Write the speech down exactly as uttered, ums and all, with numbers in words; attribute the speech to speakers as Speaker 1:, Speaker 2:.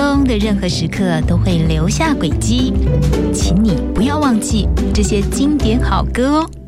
Speaker 1: 中的任何时刻都会留下轨迹，请你不要忘记这些经典好歌哦。